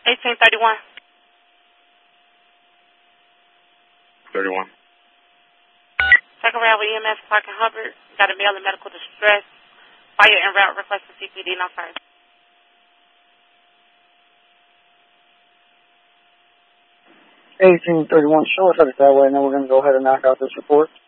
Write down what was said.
1831. 31. Second round with EMS Clark and Hubbard. Got a male in medical distress. Fire en route. Requesting CPD. No first. 1831 short, headed that way. Now we're going to go ahead and knock out this report.